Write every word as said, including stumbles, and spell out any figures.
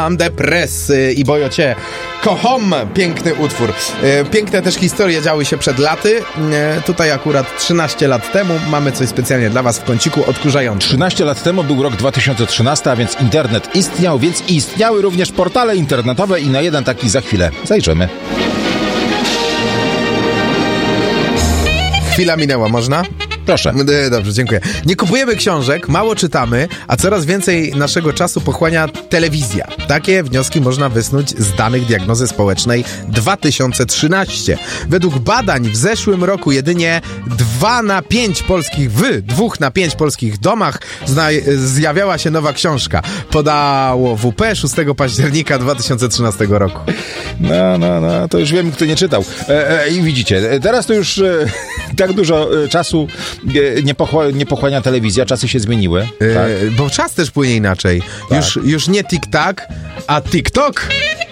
Mam depresy i boję cię. Kocham, piękny utwór. Piękne też historie działy się przed laty. Tutaj akurat trzynaście lat temu mamy coś specjalnie dla was w kąciku odkurzającym. trzynaście lat temu był rok dwa tysiące trzynasty, a więc internet istniał, więc istniały również portale internetowe i na jeden taki za chwilę zajrzymy. Chwila minęła, można? Proszę. Dobrze, dziękuję. Nie kupujemy książek, mało czytamy, a coraz więcej naszego czasu pochłania telewizja. Takie wnioski można wysnuć z danych diagnozy społecznej dwa tysiące trzynastego. Według badań w zeszłym roku jedynie dwa na pięć polskich, w dwóch na pięć polskich domach zna, zjawiała się nowa książka. Podało W P szóstego października dwa tysiące trzynastego roku. No, no, no, to już wiem, kto nie czytał. E, e, I widzicie, teraz to już e, tak dużo e, czasu e, nie, pochła, nie pochłania telewizja, czasy się zmieniły. E, tak? Bo czas też płynie inaczej. Tak. Już, już nie tik-tak, a TikTok.